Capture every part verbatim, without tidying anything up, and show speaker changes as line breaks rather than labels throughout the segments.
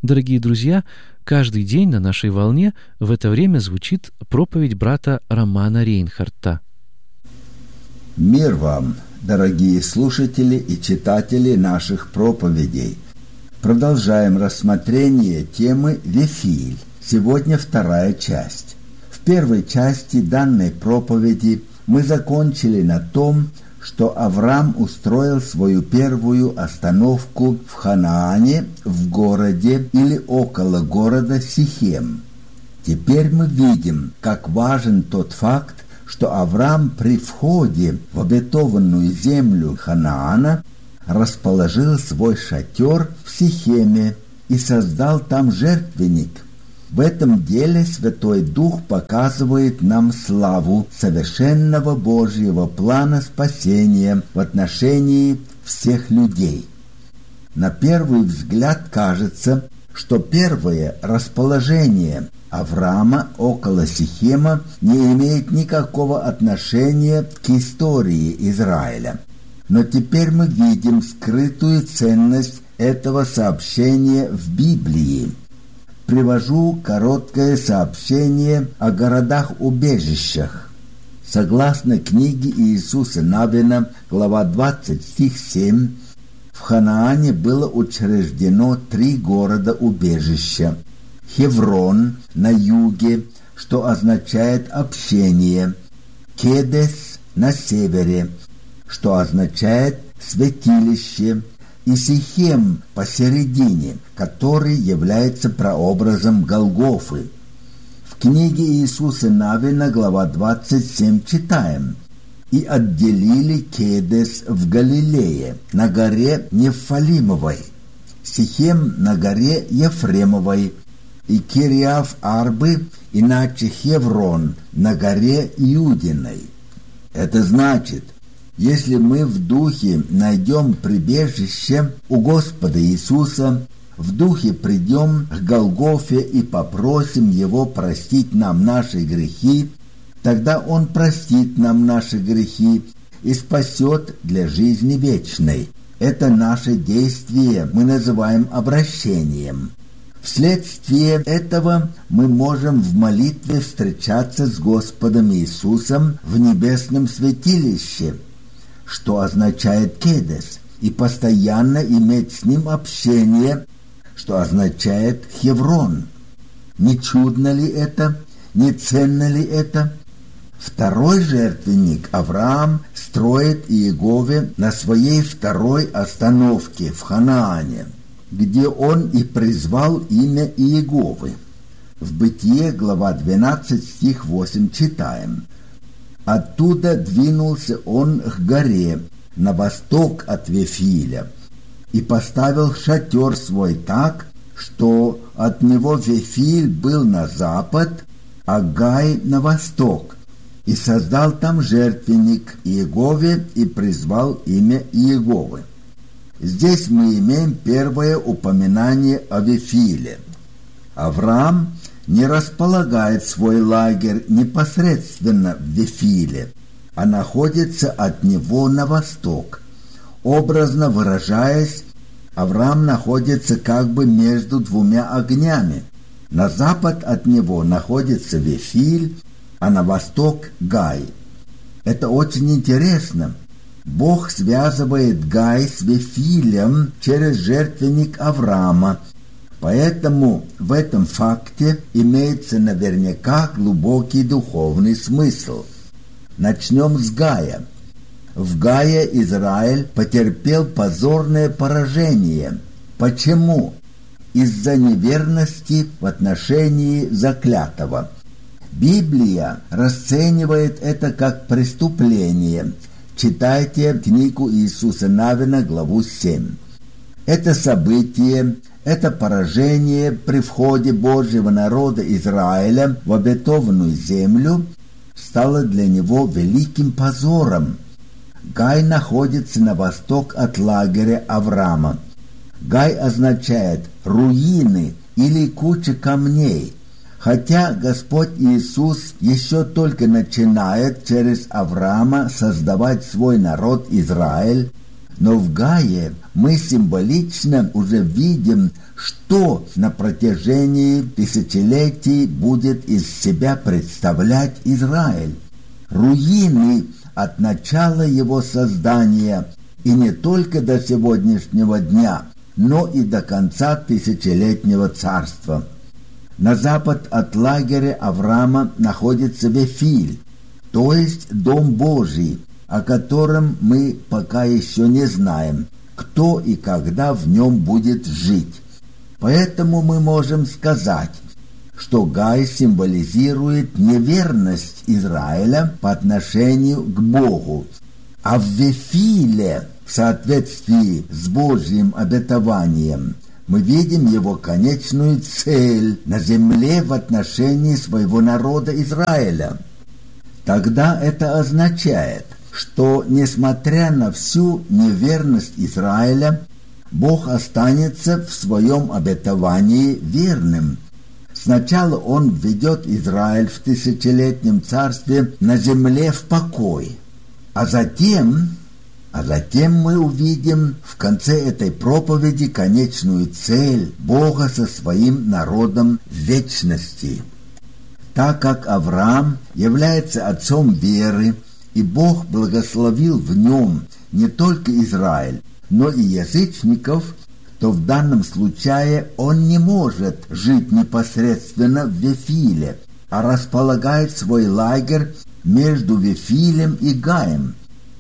Дорогие друзья, каждый день на нашей волне в это время звучит проповедь брата Романа Рейнхарта.
Мир вам, дорогие слушатели и читатели наших проповедей. Продолжаем рассмотрение темы «Вифиль». Сегодня вторая часть. В первой части данной проповеди мы закончили на том, что Авраам устроил свою первую остановку в Ханаане, в городе или около города Сихем. Теперь мы видим, как важен тот факт, что Авраам при входе в обетованную землю Ханаана расположил свой шатер в Сихеме и создал там жертвенник. В этом деле Святой Дух показывает нам славу совершенного Божьего плана спасения в отношении всех людей. На первый взгляд кажется, что первое расположение Авраама около Сихема не имеет никакого отношения к истории Израиля. Но теперь мы видим скрытую ценность этого сообщения в Библии. Привожу короткое сообщение о городах-убежищах. Согласно книге Иисуса Навина, глава двадцать, стих семь, в Ханаане было учреждено три города-убежища. Хеврон на юге, что означает «общение», Кедес на севере, что означает «святилище», и Сихем посередине, который является прообразом Голгофы. В книге Иисуса Навина, глава двадцать семь, читаем: «И отделили Кедес в Галилее, на горе Нефалимовой, Сихем на горе Ефремовой, и Кириаф-Арбы, иначе Хеврон, на горе Иудиной». Это значит, если мы в духе найдем прибежище у Господа Иисуса, в духе придем к Голгофе и попросим Его простить нам наши грехи, тогда Он простит нам наши грехи и спасет для жизни вечной. Это наше действие мы называем обращением. Вследствие этого мы можем в молитве встречаться с Господом Иисусом в небесном святилище, что означает Кедес, и постоянно иметь с Ним общение, что означает Хеврон. Не чудно ли это? Не ценно ли это? Второй жертвенник Авраам строит Иегове на своей второй остановке в Ханаане, где он и призвал имя Иеговы. В Бытие, глава двенадцать, стих восемь, читаем: «Оттуда двинулся он к горе, на восток от Вифиля, и поставил шатер свой так, что от него Вифиль был на запад, а Гай на восток, и создал там жертвенник Иегове и призвал имя Иеговы». Здесь мы имеем первое упоминание о Вифиле. Авраам не располагает свой лагерь непосредственно в Вифиле, а находится от него на восток. Образно выражаясь, Авраам находится как бы между двумя огнями. На запад от него находится Вифиль, а на восток — Гай. Это очень интересно. Бог связывает Гай с Вифилем через жертвенник Авраама, поэтому в этом факте имеется наверняка глубокий духовный смысл. Начнем с Гая. В Гае Израиль потерпел позорное поражение. Почему? Из-за неверности в отношении заклятого. Библия расценивает это как преступление. Читайте книгу Иисуса Навина, главу семь. Это событие, это поражение при входе Божьего народа Израиля в обетованную землю стало для него великим позором. Гай находится на восток от лагеря Авраама. Гай означает руины или куча камней. Хотя Господь Иисус еще только начинает через Авраама создавать свой народ Израиль, Но в Гае мы символично уже видим, что на протяжении тысячелетий будет из себя представлять Израиль. Руины от начала его создания, и не только до сегодняшнего дня, но и до конца тысячелетнего царства. На запад от лагеря Авраама находится Вифиль, то есть Дом Божий, о котором мы пока еще не знаем, кто и когда в нем будет жить. Поэтому мы можем сказать, что Гай символизирует неверность Израиля по отношению к Богу, а в Вифиле, в соответствии с Божьим обетованием, мы видим его конечную цель на земле в отношении своего народа Израиля. Тогда это означает, что, несмотря на всю неверность Израиля, Бог останется в своем обетовании верным. Сначала Он введет Израиль в тысячелетнем царстве на земле в покой, а затем, а затем мы увидим в конце этой проповеди конечную цель Бога со своим народом в вечности. Так как Авраам является отцом веры, и Бог благословил в нем не только Израиль, но и язычников, то в данном случае он не может жить непосредственно в Вифиле, а располагает свой лагерь между Вифилем и Гаем,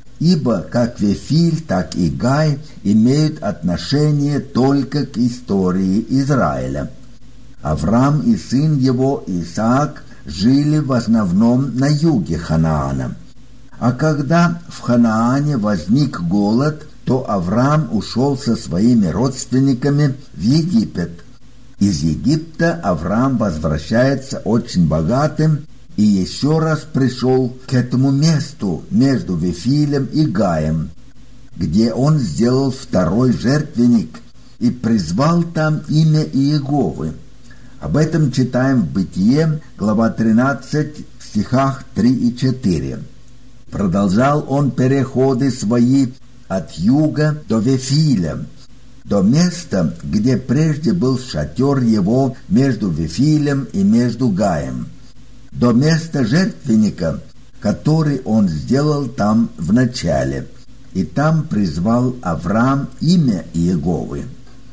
ибо как Вифиль, так и Гай имеют отношение только к истории Израиля. Авраам и сын его Исаак жили в основном на юге Ханаана. А когда в Ханаане возник голод, то Авраам ушел со своими родственниками в Египет. Из Египта Авраам возвращается очень богатым и еще раз пришел к этому месту между Вифилем и Гаем, где он сделал второй жертвенник и призвал там имя Иеговы. Об этом читаем в Бытие, глава тринадцать, в стихах три и четыре. Продолжал он переходы свои от юга до Вифиля, до места, где прежде был шатер его между Вифилем и между Гаем, до места жертвенника, который он сделал там в начале, и там призвал Авраам имя Иеговы.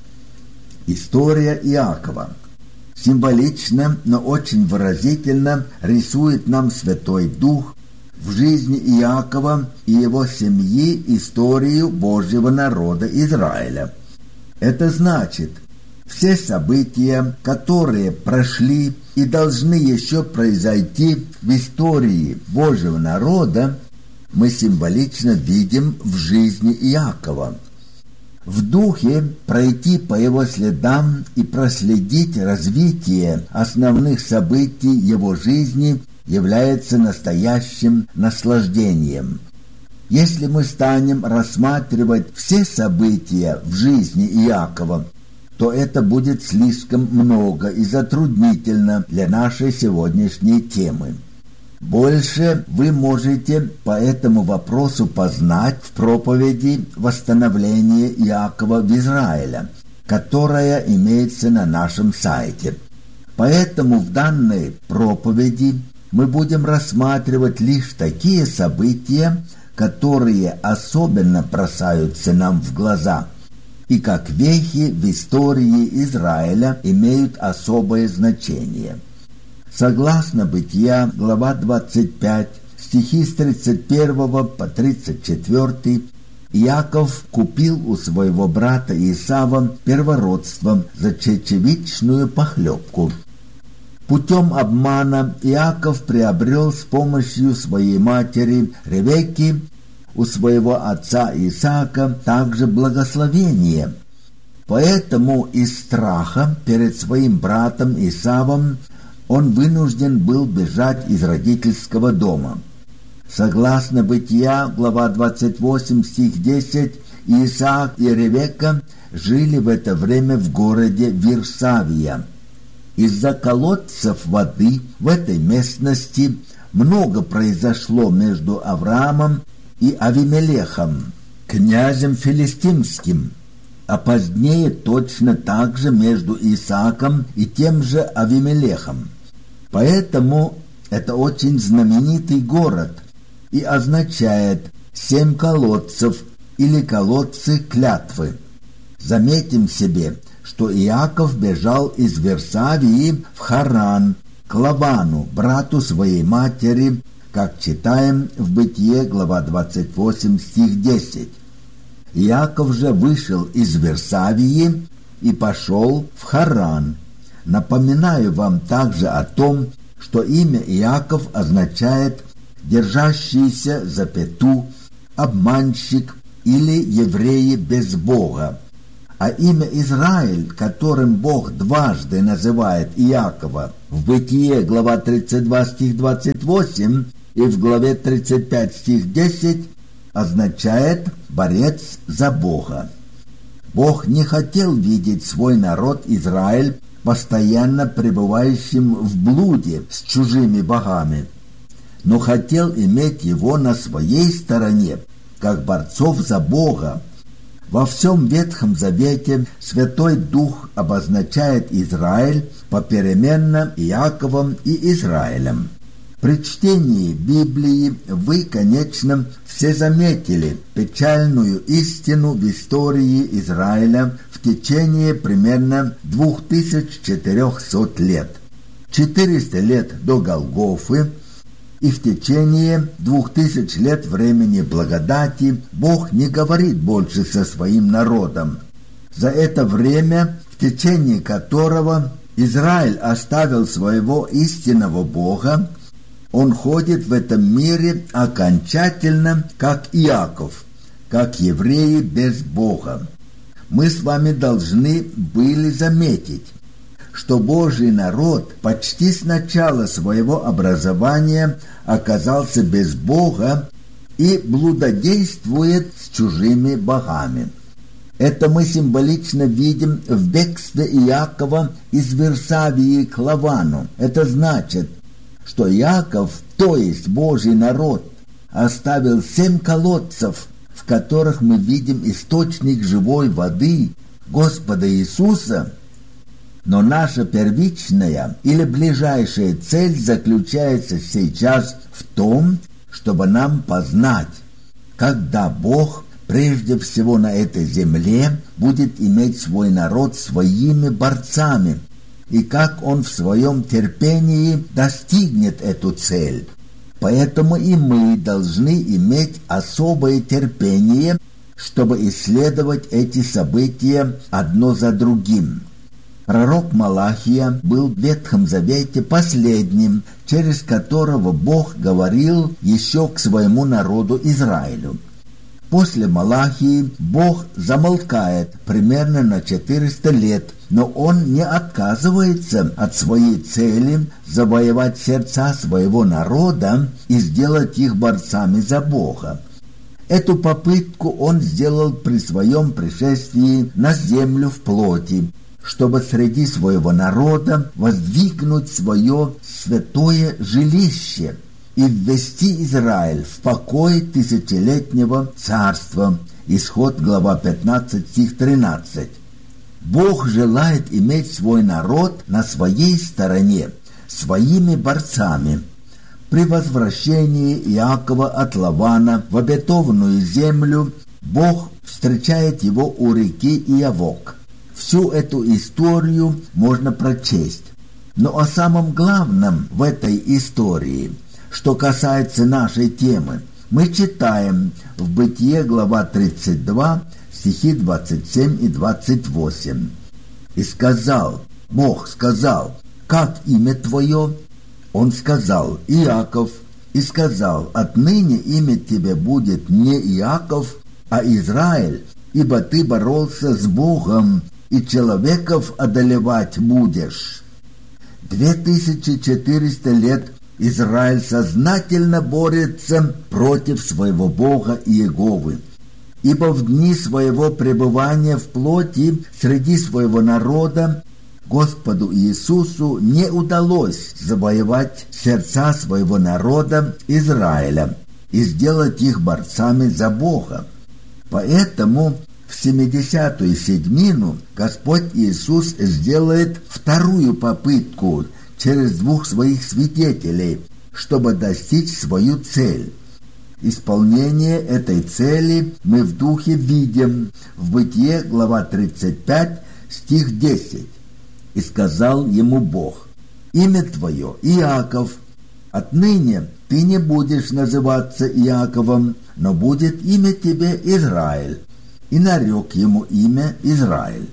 История Иакова символично, но очень выразительно рисует нам Святой Дух в жизни Иакова и его семьи историю Божьего народа Израиля. Это значит, все события, которые прошли и должны еще произойти в истории Божьего народа, мы символично видим в жизни Иакова. В духе пройти по его следам и проследить развитие основных событий его жизни является настоящим наслаждением. Если мы станем рассматривать все события в жизни Иакова, то это будет слишком много и затруднительно для нашей сегодняшней темы. Больше вы можете по этому вопросу познать в проповеди «Восстановление Иакова в Израиле», которая имеется на нашем сайте. Поэтому в данной проповеди мы будем рассматривать лишь такие события, которые особенно бросаются нам в глаза, и как вехи в истории Израиля имеют особое значение. Согласно Бытия, глава двадцать пять, стихи с тридцать первого по тридцать четвёртый, Иаков купил у своего брата Исава первородство за чечевичную похлебку. Путем обмана Иаков приобрел с помощью своей матери Ревекки у своего отца Исаака также благословение. Поэтому из страха перед своим братом Исавом он вынужден был бежать из родительского дома. Согласно Бытия, глава двадцать восемь, стих десять, Исаак и Ревекка жили в это время в городе Вирсавия. Из-за колодцев воды в этой местности много произошло между Авраамом и Авимелехом. князем филистимским, а позднее точно так же между Исааком и тем же Авимелехом. Поэтому это очень знаменитый город и означает «семь колодцев» или «колодцы клятвы». Заметим себе, что Иаков бежал из Версавии в Харан, к Лавану, брату своей матери, как читаем в Бытие, глава двадцать восемь, стих десять. Иаков же вышел из Версавии и пошел в Харан. Напоминаю вам также о том, что имя Иаков означает «держащийся за пету», «обманщик» или «евреи без Бога». А имя Израиль, которым Бог дважды называет Иакова в Бытие, глава тридцать два, стих двадцать восемь, и в главе тридцать пять, стих десять, означает «борец за Бога». Бог не хотел видеть свой народ Израиль постоянно пребывающим в блуде с чужими богами, но хотел иметь его на своей стороне, как борцов за Бога. Во всем Ветхом Завете Святой Дух обозначает Израиль попеременно Иаковом и Израилем. При чтении Библии вы, конечно, все заметили печальную истину в истории Израиля в течение примерно две тысячи четыреста лет. четыреста лет до Голгофы и в течение двух тысяч лет времени благодати Бог не говорит больше со своим народом. За это время, в течение которого Израиль оставил своего истинного Бога, он ходит в этом мире окончательно, как Иаков, как евреи без Бога. Мы с вами должны были заметить, что Божий народ почти с начала своего образования оказался без Бога и блудодействует с чужими богами. Это мы символично видим в бегстве Иакова из Версавии к Лавану. Это значит, что Иаков, то есть Божий народ, оставил семь колодцев, в которых мы видим источник живой воды Господа Иисуса. Но наша первичная или ближайшая цель заключается сейчас в том, чтобы нам познать, когда Бог прежде всего на этой земле будет иметь свой народ своими борцами, и как Он в своем терпении достигнет эту цель. Поэтому и мы должны иметь особое терпение, чтобы исследовать эти события одно за другим. Пророк Малахия был в Ветхом Завете последним, через которого Бог говорил еще к своему народу Израилю. После Малахии Бог замолкает примерно на четыреста лет, но Он не отказывается от своей цели завоевать сердца своего народа и сделать их борцами за Бога. Эту попытку Он сделал при своем пришествии на землю в плоти, чтобы среди своего народа воздвигнуть свое святое жилище и ввести Израиль в покой тысячелетнего царства. Исход, глава пятнадцать, стих тринадцать. Бог желает иметь свой народ на своей стороне, своими борцами. При возвращении Иакова от Лавана в обетованную землю Бог встречает его у реки Иавок. Всю эту историю можно прочесть. Но о самом главном в этой истории, что касается нашей темы, мы читаем в Бытие, глава тридцать два, стихи двадцать семь и двадцать восемь. «И сказал, Бог сказал, как имя твое? Он сказал, Иаков. И сказал, отныне имя тебе будет не Иаков, а Израиль, ибо ты боролся с Богом, и человеков одолевать будешь». Две тысячи четыреста лет Израиль сознательно борется против своего Бога Иеговы, ибо в дни своего пребывания в плоти среди своего народа Господу Иисусу не удалось завоевать сердца своего народа Израиля и сделать их борцами за Бога. Поэтому в семидесятую седьмину Господь Иисус сделает вторую попытку через двух своих свидетелей, чтобы достичь свою цель. Исполнение этой цели мы в духе видим в Бытие, глава тридцать пять, стих десять. «И сказал ему Бог: имя твое Иаков, отныне ты не будешь называться Иаковом, но будет имя тебе Израиль. И нарек ему имя Израиль».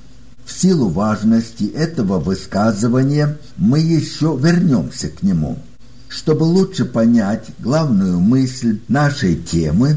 В силу важности этого высказывания мы еще вернемся к нему. Чтобы лучше понять главную мысль нашей темы,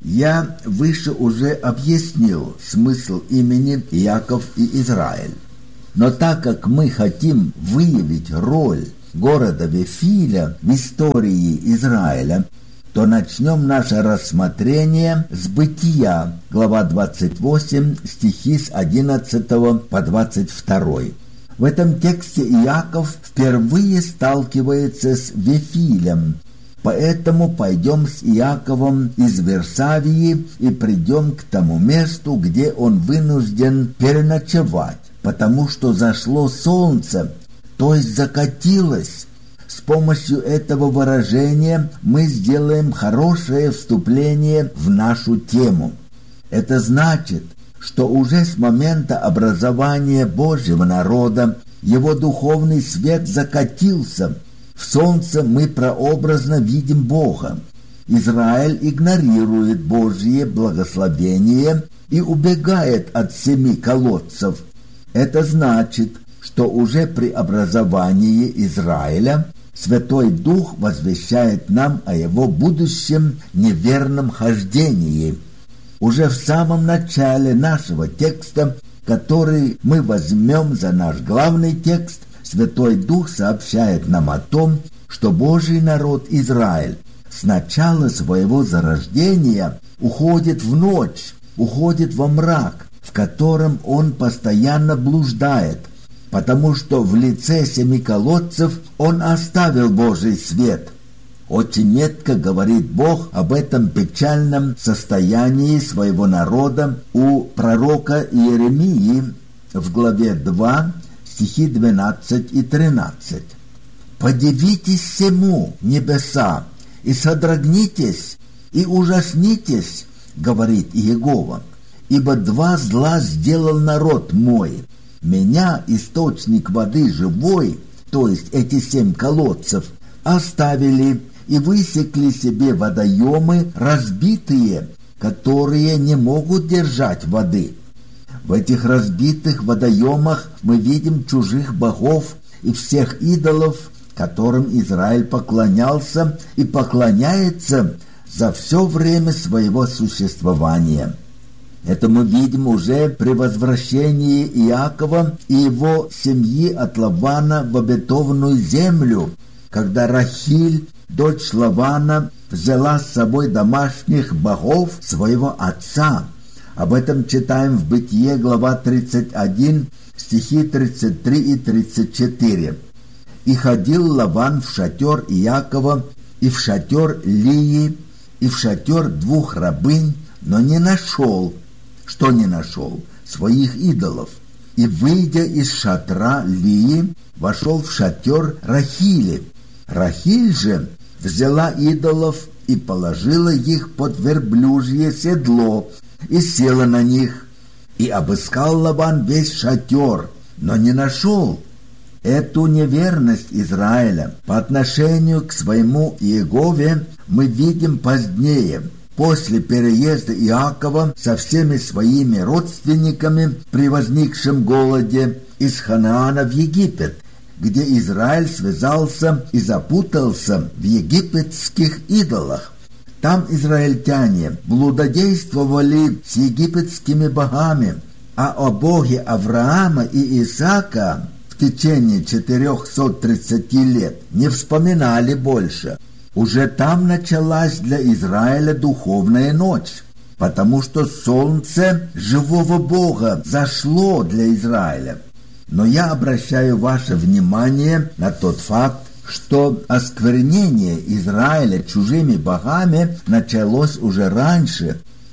я выше уже объяснил смысл имени Иаков и Израиль. Но так как мы хотим выявить роль города Вифиля в истории Израиля, то начнем наше рассмотрение с Бытия, глава двадцать восемь, стихи с одиннадцатого по двадцать второй. В этом тексте Иаков впервые сталкивается с Вифилем, поэтому пойдем с Иаковом из Вирсавии и придем к тому месту, где он вынужден переночевать, потому что зашло солнце, то есть закатилось. С помощью этого выражения мы сделаем хорошее вступление в нашу тему. Это значит, что уже с момента образования Божьего народа его духовный свет закатился. В солнце мы прообразно видим Бога. Израиль игнорирует Божье благословение и убегает от семи колодцев. Это значит, что уже при образовании Израиля Святой Дух возвещает нам о его будущем неверном хождении. Уже в самом начале нашего текста, который мы возьмем за наш главный текст, Святой Дух сообщает нам о том, что Божий народ Израиль с начала своего зарождения уходит в ночь, уходит во мрак, в котором он постоянно блуждает, потому что в лице семи колодцев он оставил Божий свет. Очень метко говорит Бог об этом печальном состоянии своего народа у пророка Иеремии в главе два, стихи двенадцать и тринадцать. «Подивитесь всему, небеса, и содрогнитесь, и ужаснитесь, говорит Иегова, ибо два зла сделал народ мой. Меня, источник воды живой, то есть эти семь колодцев, оставили и высекли себе водоемы разбитые, которые не могут держать воды. В этих разбитых водоемах мы видим чужих богов и всех идолов, которым Израиль поклонялся и поклоняется за все время своего существования. Это мы видим уже при возвращении Иакова и его семьи от Лавана в обетованную землю, когда Рахиль, дочь Лавана, взяла с собой домашних богов своего отца. Об этом читаем в Бытие, глава тридцать один, стихи тридцать три и тридцать четыре. «И ходил Лаван в шатер Иакова, и в шатер Лии, и в шатер двух рабынь, но не нашел». Что не нашел? Своих идолов. И, выйдя из шатра Лии, вошел в шатер Рахили. Рахиль же взяла идолов и положила их под верблюжье седло, и села на них. И обыскал Лаван весь шатер, но не нашел. Эту неверность Израиля по отношению к своему Иегове мы видим позднее, после переезда Иакова со всеми своими родственниками при возникшем голоде из Ханаана в Египет, где Израиль связался и запутался в египетских идолах. Там израильтяне блудодействовали с египетскими богами, а о Боге Авраама и Исаака в течение четырехсот тридцати лет не вспоминали больше. Уже там началась для Израиля духовная ночь, потому что солнце живого Бога зашло для Израиля. Но я обращаю ваше внимание на тот факт, что осквернение Израиля чужими богами началось уже раньше,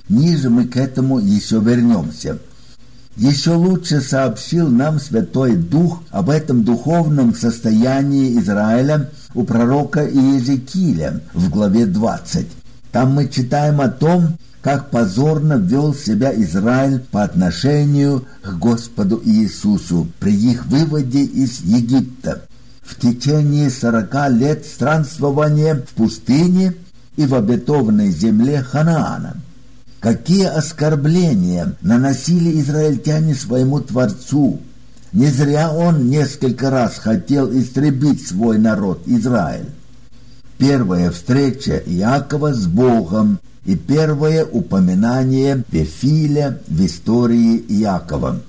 Ниже мы к этому еще вернемся. Еще лучше сообщил нам Святой Дух об этом духовном состоянии Израиля у пророка Иезекииля в главе двадцать. Там мы читаем о том, как позорно вел себя Израиль по отношению к Господу Иисусу при их выводе из Египта в течение сорока лет странствования в пустыне и в обетованной земле Ханаана. Какие оскорбления наносили израильтяне своему Творцу! Не зря он несколько раз хотел истребить свой народ Израиль. Первая встреча Иакова с Богом и первое упоминание Пефиля в истории Иакова.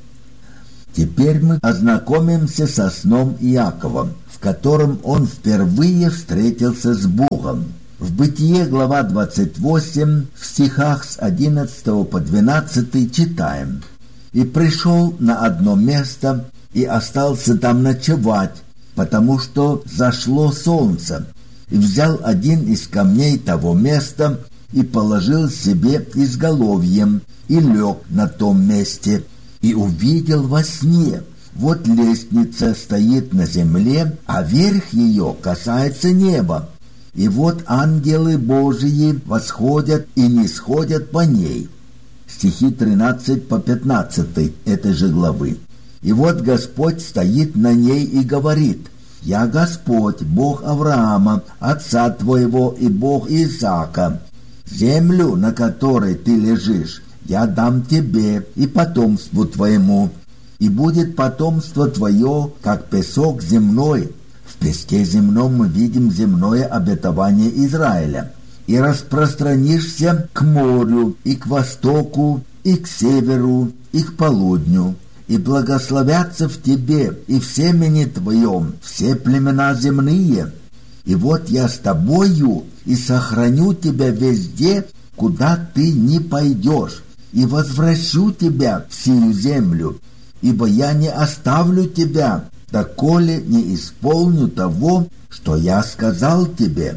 Теперь мы ознакомимся со сном Иакова, в котором он впервые встретился с Богом. В Бытие, глава двадцать восемь, в стихах с одиннадцатого по двенадцатый читаем: «И пришел на одно место, и остался там ночевать, потому что зашло солнце, и взял один из камней того места, и положил себе изголовьем, и лег на том месте, и увидел во сне, вот лестница стоит на земле, а верх ее касается неба. И вот ангелы Божии восходят и нисходят по ней». Стихи тринадцать по пятнадцатый этой же главы. «И вот Господь стоит на ней и говорит: Я Господь, Бог Авраама, отца твоего, и Бог Исаака. Землю, на которой ты лежишь, я дам тебе и потомству твоему, и будет потомство твое, как песок земной». В песке земном мы видим земное обетование Израиля. «И распространишься к морю, и к востоку, и к северу, и к полудню, и благословятся в тебе и в семени твоем все племена земные. И вот я с тобою, и сохраню тебя везде, куда ты не пойдешь, и возвращу тебя в сию землю, ибо я не оставлю тебя, доколе не исполню того, что я сказал тебе».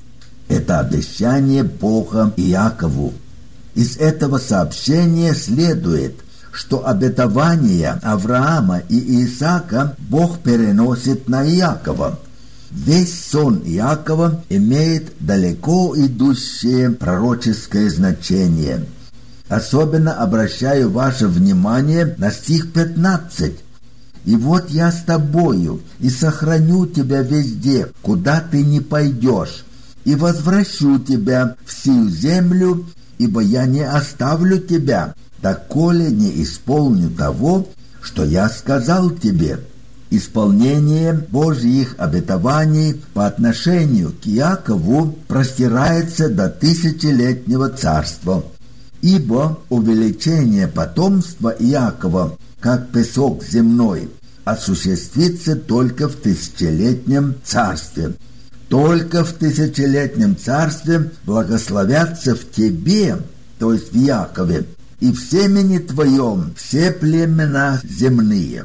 Это обещание Бога Иакову. Из этого сообщения следует, что обетования Авраама и Исаака Бог переносит на Иакова. Весь сон Иакова имеет далеко идущее пророческое значение. Особенно обращаю ваше внимание на стих пятнадцать. «И вот я с тобою, и сохраню тебя везде, куда ты не пойдешь, и возвращу тебя в сию землю, ибо я не оставлю тебя, доколе не исполню того, что я сказал тебе». Исполнение Божьих обетований по отношению к Иакову простирается до тысячелетнего царства, ибо увеличение потомства Иакова, как песок земной, осуществится только в тысячелетнем царстве. Только в тысячелетнем царстве благословятся в тебе, то есть в Иакове, и в семени твоем все племена земные.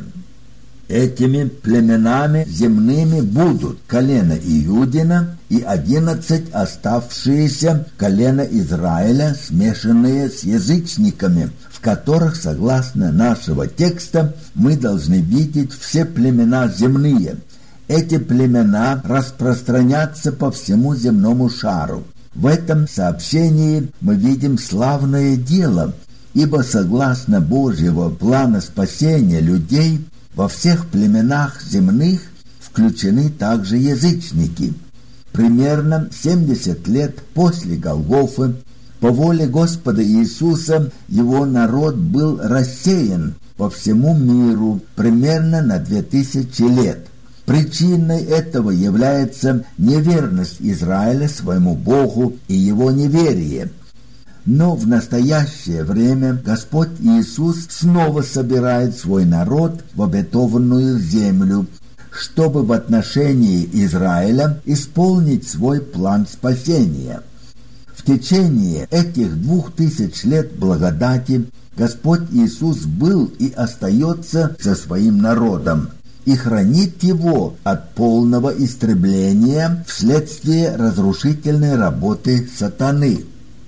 Этими племенами земными будут колено Иудина и одиннадцать оставшиеся колена Израиля, смешанные с язычниками, в которых, согласно нашего текста, мы должны видеть все племена земные. Эти племена распространятся по всему земному шару. В этом сообщении мы видим славное дело, ибо согласно Божьего плана спасения людей, во всех племенах земных включены также язычники. Примерно семьдесят лет после Голгофы, по воле Господа Иисуса, его народ был рассеян по всему миру примерно на две тысячи лет. Причиной этого является неверность Израиля своему Богу и его неверие. Но в настоящее время Господь Иисус снова собирает свой народ в обетованную землю, чтобы в отношении Израиля исполнить свой план спасения. В течение этих двух тысяч лет благодати Господь Иисус был и остается со своим народом и хранит его от полного истребления вследствие разрушительной работы сатаны.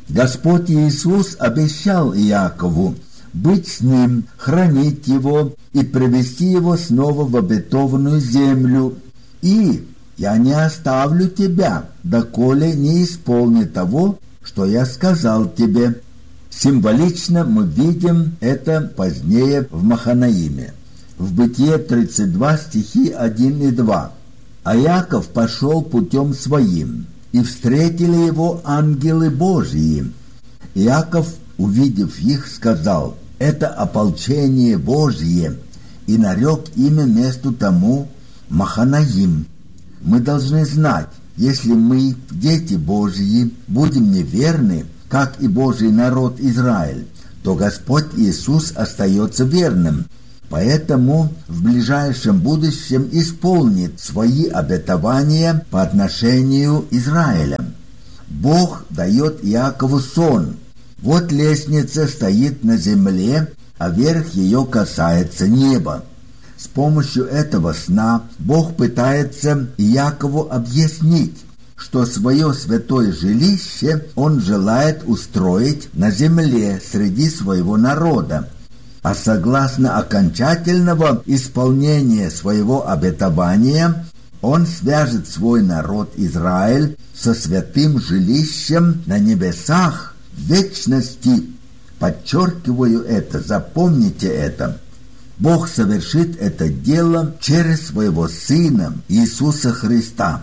Господь Иисус обещал Иакову быть с ним, хранить его и привести его снова в обетованную землю. И «Я не оставлю тебя, доколе не исполни того, что я сказал тебе». Символично мы видим это позднее в Маханаиме. В Бытие тридцать два, стихи один и два. «А Иаков пошел путем своим, и встретили его ангелы Божьи. Иаков, увидев их, сказал: это ополчение Божье, и нарек имя месту тому Маханаим». Мы должны знать, если мы, дети Божьи, будем неверны, как и Божий народ Израиль, то Господь Иисус остается верным, поэтому в ближайшем будущем исполнит свои обетования по отношению к Израилю. Бог дает Иакову сон. Вот лестница стоит на земле, а верх ее касается неба. С помощью этого сна Бог пытается Иакову объяснить, что свое святое жилище он желает устроить на земле среди своего народа, а согласно окончательного исполнения своего обетования он свяжет свой народ Израиль со святым жилищем на небесах в вечности. Подчеркиваю это, запомните это. Бог совершит это дело через своего Сына Иисуса Христа.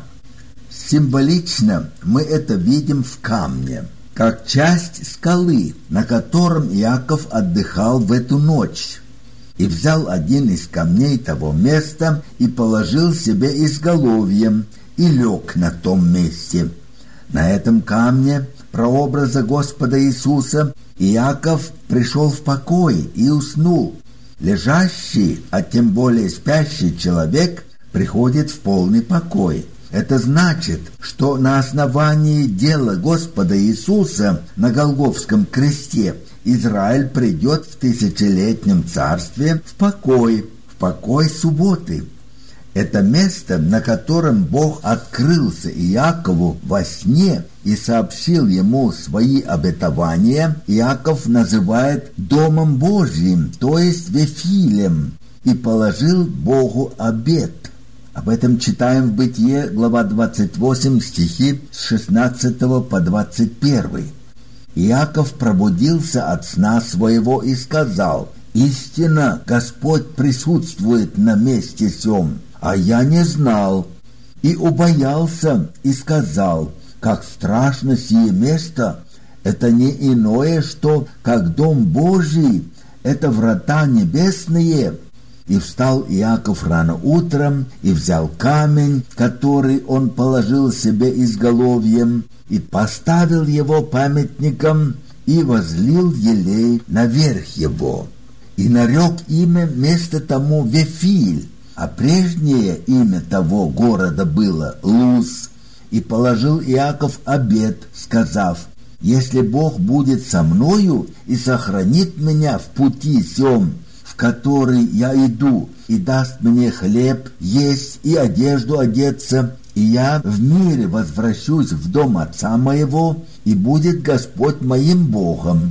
Символично мы это видим в камне, как часть скалы, на котором Иаков отдыхал в эту ночь, и взял один из камней того места и положил себе изголовьем и лег на том месте. На этом камне, прообраза Господа Иисуса, Иаков пришел в покой и уснул. Лежащий, а тем более спящий человек приходит в полный покой. Это значит, что на основании дела Господа Иисуса на Голгофском кресте Израиль придет в тысячелетнем царстве в покой, в покой субботы. Это место, на котором Бог открылся Иакову во сне и сообщил ему свои обетования, Иаков называет Домом Божьим, то есть Вифилем, и положил Богу обет. Об этом читаем в Бытие, глава двадцать восемь, стихи с шестнадцатого по двадцать первый. Иаков пробудился от сна своего и сказал: «Истинно, Господь присутствует на месте сём, а я не знал». И убоялся, и сказал: «Как страшно сие место! Это не иное, что, как дом Божий, это врата небесные». И встал Иаков рано утром, и взял камень, который он положил себе изголовьем, и поставил его памятником, и возлил елей наверх его. И нарек имя место тому Вифиль, а прежнее имя того города было Луз. И положил Иаков обет, сказав: «Если Бог будет со мною и сохранит меня в пути сём, в который я иду, и даст мне хлеб есть и одежду одеться, и я в мире возвращусь в дом отца моего, и будет Господь моим Богом».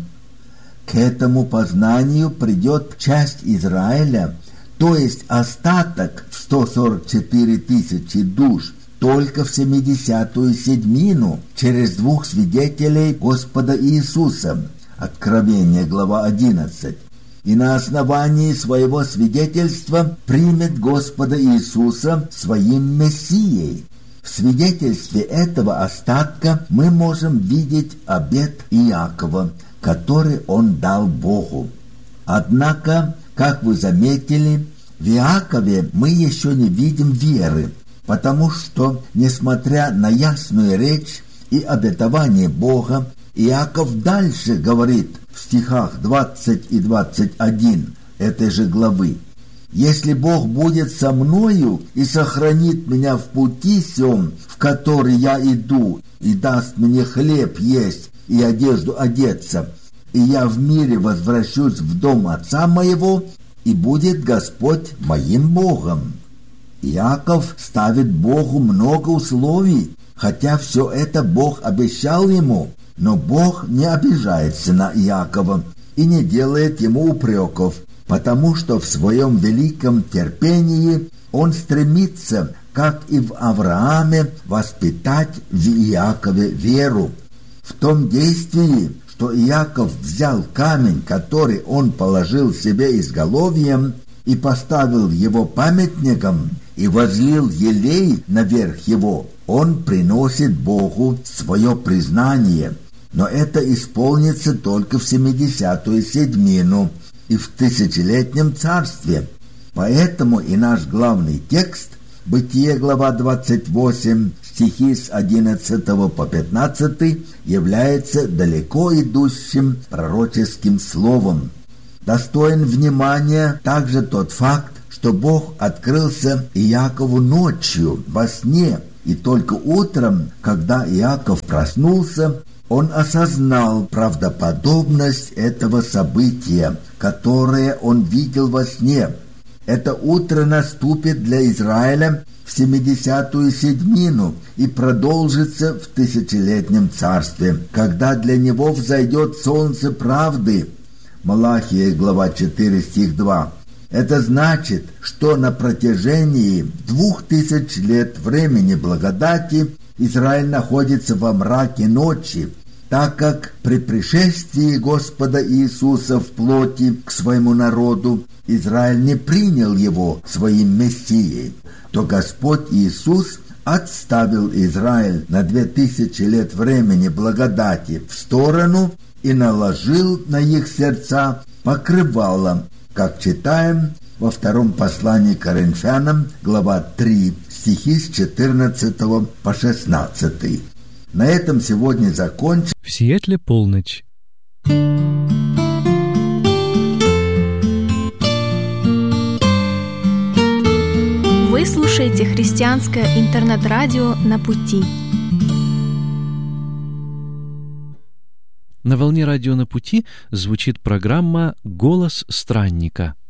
К этому познанию придет часть Израиля, то есть остаток в сто сорок четыре тысячи душ, только в семидесятую седьмину через двух свидетелей Господа Иисуса. Откровение, глава одиннадцать. И на основании своего свидетельства примет Господа Иисуса своим Мессией. В свидетельстве этого остатка мы можем видеть обет Иакова, который он дал Богу. Однако, как вы заметили, в Иакове мы еще не видим веры, потому что, несмотря на ясную речь и обетование Бога, Иаков дальше говорит в стихах двадцать и двадцать один этой же главы: «Если Бог будет со мною и сохранит меня в пути сём, в который я иду, и даст мне хлеб есть и одежду одеться, и я в мире возвращусь в дом отца моего, и будет Господь моим Богом». Иаков ставит Богу много условий, хотя все это Бог обещал ему, Но Бог не обижается на Иакова и не делает ему упреков, потому что в своем великом терпении Он стремится, как и в Аврааме, воспитать в Иакове веру. В том действии, что Иаков взял камень, который он положил себе изголовьем, и поставил его памятником, и возлил елей наверх его, он приносит Богу свое признание. Но это исполнится только в семидесятую седьмину и в тысячелетнем царстве. Поэтому и наш главный текст, Бытие, глава двадцать восемь, стихи с одиннадцатого по пятнадцатый, является далеко идущим пророческим словом. Достоин внимания также тот факт, что Бог открылся Иакову ночью во сне, и только утром, когда Иаков проснулся, он осознал правдоподобность этого события, которое он видел во сне. Это утро наступит для Израиля в семидесятую седьмину и продолжится в тысячелетнем царстве, когда для него взойдет солнце правды. Малахия, глава четыре, стих два. Это значит, что на протяжении двух тысяч лет времени благодати Израиль находится во мраке ночи, так как при пришествии Господа Иисуса в плоти к своему народу Израиль не принял его своим Мессией, то Господь Иисус отставил Израиль на две тысячи лет времени благодати в сторону и наложил на их сердца покрывало, как читаем во втором послании к Коринфянам, глава три, стихи с четырнадцатого по шестнадцатый. На этом сегодня закончим.
В Сиэтле полночь.
Вы слушаете христианское интернет-радио «На пути».
На волне радио «На пути» звучит программа «Голос странника».